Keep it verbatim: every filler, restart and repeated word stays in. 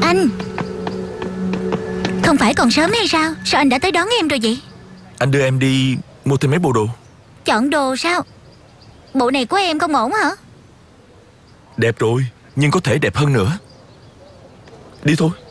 Anh, không phải còn sớm hay sao? Sao anh đã tới đón em rồi vậy? Anh đưa em đi mua thêm mấy bộ đồ. Chọn đồ sao? Bộ này của em không ổn hả? Đẹp rồi, nhưng có thể đẹp hơn nữa. Đi thôi.